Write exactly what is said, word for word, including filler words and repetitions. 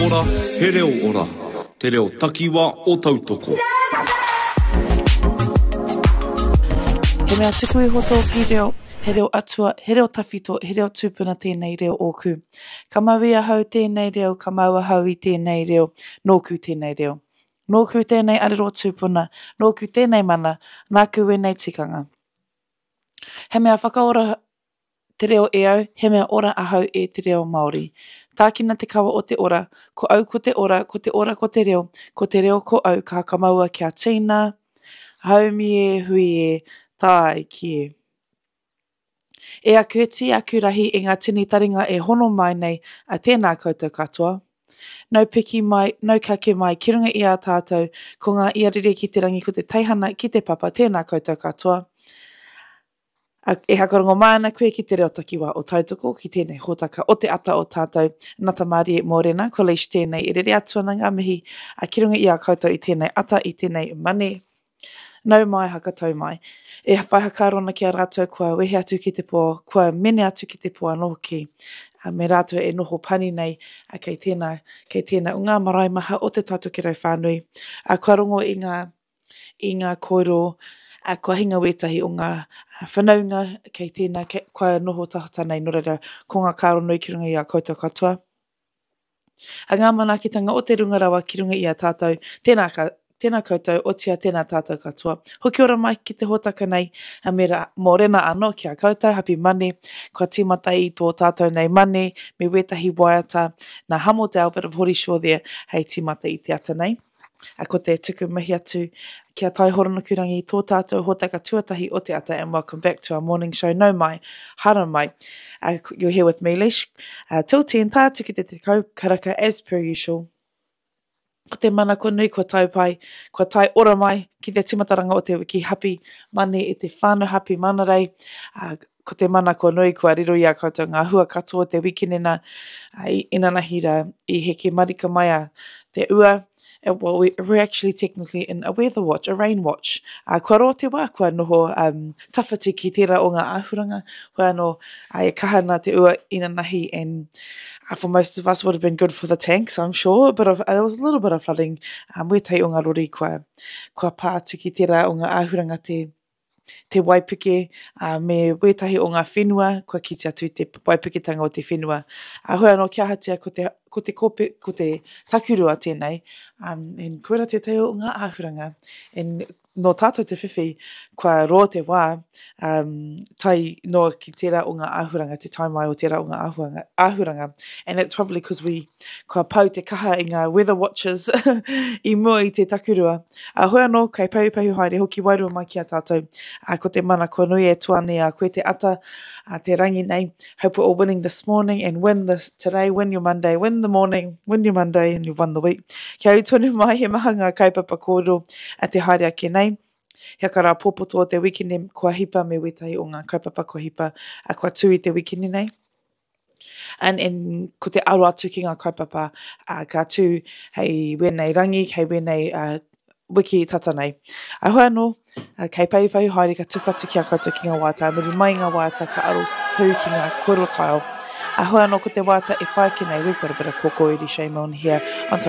Ora, he reo ora, te reo takiwa o tautoko. He mea tiku i hoto ki reo, he reo atua, he reo tawhito, he reo tūpuna tēnei reo ōku. Ka mawia hau tēnei reo, ka maua hau i tēnei reo, nōku tēnei reo. Nōku tēnei arero tūpuna, nōku tēnei mana, nāku wēnei tikanga. He mea whakaora te reo e au, he mea ora ahau e te reo Māori. Tākina te kawa o te ora, ko au ko te ora, ko te ora ko te reo, ko te reo ko au, ka haka maua kia tīna, haumi e, hui e, tāi ki e. E a kueti a kurahi e ngā tini taringa e hono mai nei a tēnā koutou katoa. Nau piki mai, nau kake mai, ki runga i a tātou, ko ngā iarere ki te rangi ko te teihana ki te papa, tēnā koutou katoa. A, e hakarongo mana koe ki te reo takiwa o tautoko, ki tēnei hōtaka o te ata o tātou, Ngata Māori e Mōrena, ko leish tēnei i rere atuana ngā mihi, a ki runga i a koutou i tēnei ata, i tēnei mane, nau mai haka tau mai. E whai hakarona ki a rātou kua wehe atu ki te poa, kua mene atu ki te poa noho ki, a me rātou e noho pani nei, a kei tēnā, kei tēnā o ngā marae maha o te tātou ki rau whānui, a kua rongo i ngā, i ngā koiro, a kua hinga wetahi o ngā whanaunga, kei tēnā, kei, kua noho tahata nei no reira, ko ngā kāro nui ki runga i a koutou katoa. A ngā manakitanga o te rungarawa ki runga i a tātou, tēnā, ka, tēnā koutou, o tia tēnā tātou katoa. Hoki ora mai ki te hōtaka nei, a mera mōrena anō ki a koutou, happy mane, kua tīmata i tō tātou nei mane, me wetahi waiata, na hamo te au bit of hori shore there, hei tīmata i te ata nei. A ko te tuku mahi atu, kia tai horona kurangi i tō tātou hōtaka tuatahi o te ata, and welcome back to our morning show. Nau mai, hara mai. Uh, you're here with me, Leish. Uh, till ten, tā tuki te te kau karaka as per usual. Ko te mana ko nui, ko tau pai, ko tai ora mai, ki te timataranga o te wiki happy mane i te whānau happy mana rei. Uh, ko te mana ko nui, kua riro i a koutou ngā hua katoa te wikinena, uh, i inanahira i heke marika mai a te ua. Uh, well, we, we're actually technically in a weather watch, a rain watch. Uh, kua roa te wā, kua noho um, tawhiti ki tērā o ngā āhuranga, kua no uh, e kahana te ua inanahi, and uh, for most of us would have been good for the tanks, I'm sure, but of, uh, there was a little bit of flooding. Um, Wetei o ngā rori, kua, kua pātu ki tērā o ngā āhuranga te te Waipuke, uh, me wetahi o ngā whenua, kua kite atu te Waipuketanga o te whenua. Uh, hoi anō kia hatia ko te, ko te kope, ko te takurua tēnei, um, and koera te teo o ngā āhuranga, and no tātou te whiwhi, kua roa te wā, um, tai noa ki tērā o ngā āhuranga, te taimai o tērā o ngā āhuranga, āhuranga. And that's probably because we, kua pau te kaha i ngā weather watches i mua i te takurua. Uh, hoi anō, kei pau pahu haere, hoki wairua mai ki a tātou, uh, ko te mana ko nui e tuane a koe te ata, uh, te rangi nei. Hope we're all winning this morning, and win this today, win your Monday, win the morning, win your Monday, and you've won the week. Kia au tonu mai he maha ngā kaupapa kōrero a te haere ake nei. Hea kara pōpoto o te wikine kua hipa me wetahi o ngā kaupapa kua hipa a kua tui te wikine nei. And, and ko te aro atu ki ngā kaupapa uh, ka tū hei wēnei rangi, hei wēnei uh, wiki tata nei. A hoi anō, uh, kei pai pai haere ka tukatu ki a koutou ki ngā wāta, muri mai ngā wāta ka aro pū ki ngā koro tile. A hoi anō ko te wāta e whai ki nei, we've got a bit of kōkō iri shame on here on